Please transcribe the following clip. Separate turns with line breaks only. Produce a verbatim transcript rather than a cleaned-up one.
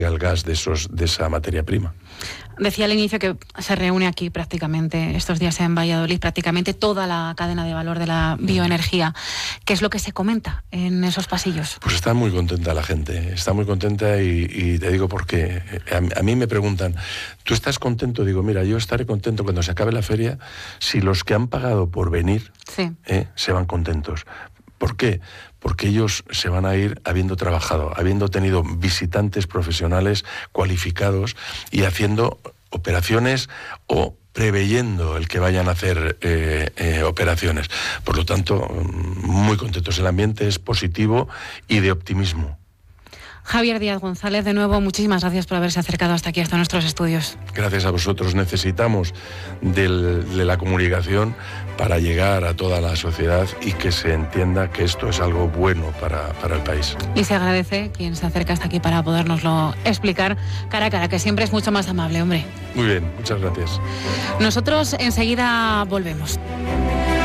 al gas de, esos, de esa materia prima.
Decía al inicio que se reúne aquí prácticamente estos días en Valladolid, prácticamente toda la cadena de valor de la bioenergía. ¿Qué es lo que se comenta en esos pasillos?
Pues está muy contenta la gente, está muy contenta y, y te digo porque a, a mí me preguntan, ¿tú estás contento? Digo, mira, yo estaré contento cuando se acabe la feria si los que han pagado por venir
sí.
eh, se van contentos. ¿Por qué? Porque ellos se van a ir habiendo trabajado, habiendo tenido visitantes profesionales cualificados y haciendo operaciones o preveyendo el que vayan a hacer eh, eh, operaciones. Por lo tanto, muy contentos. El ambiente es positivo y de optimismo.
Javier Díaz González, de nuevo, muchísimas gracias por haberse acercado hasta aquí, hasta nuestros estudios.
Gracias a vosotros. Necesitamos del, de la comunicación para llegar a toda la sociedad y que se entienda que esto es algo bueno para, para el país.
Y se agradece quien se acerca hasta aquí para podérnoslo explicar cara a cara, que siempre es mucho más amable, hombre.
Muy bien, muchas gracias.
Nosotros enseguida volvemos.